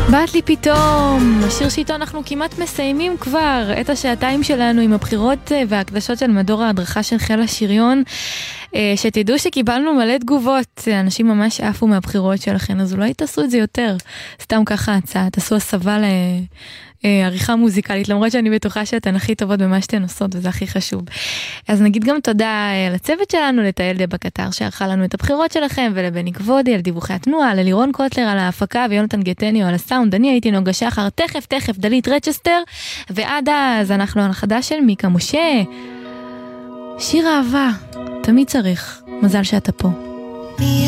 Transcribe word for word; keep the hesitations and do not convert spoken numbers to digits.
באת לי פתאום, השיר שאיתו אנחנו כמעט מסיימים כבר את השעתיים שלנו עם הבחירות וההקדשות של מדור ההדרכה של חיל השריון, שתדעו שקיבלנו מלא תגובות, אנשים ממש עפו מהבחירות שלכם, אז אולי תעשו את זה יותר, סתם ככה הצעה, תעשו הסבה לעריכה מוזיקלית, למרות שאני בטוחה שאתן הכי טובות במה שאתן עושות, וזה הכי חשוב. אז נגיד גם תודה לצוות שלנו, לתאל דה בקטר שערכה לנו את הבחירות שלכם, ולבני כבודי על דיווחי התנועה, ללירון קוטלר על ההפקה, ויונתן גטניו על הסאונד. אני הייתי נוגה שחר, תכף תכף דלית רצ'סטר, ועד אז אנחנו על החדש של מיקה משה, שיר אהבה, תמיד צריך, מזל שאתה פה.